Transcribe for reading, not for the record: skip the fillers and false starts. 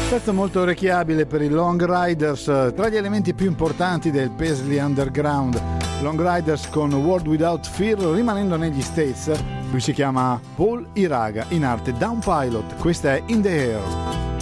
Pezzo molto orecchiabile per i Long Riders, tra gli elementi più importanti del Paisley Underground. Long Riders con World Without Fear, rimanendo negli States. Lui si chiama Paul Iraga, in arte Down Pilot. Questa è In the Air.